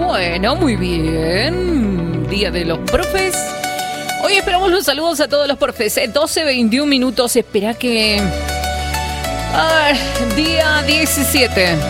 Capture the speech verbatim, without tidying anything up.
Bueno, muy bien. Día de los profes. Hoy esperamos los saludos a todos los profes. ¿eh? doce, veintiún minutos. Espera que... Ah, día diecisiete.